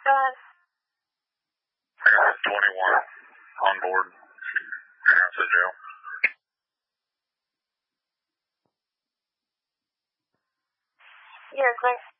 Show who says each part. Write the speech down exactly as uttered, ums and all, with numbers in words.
Speaker 1: ahead.
Speaker 2: I got twenty-one on board. House of jail.
Speaker 1: Yes, thanks.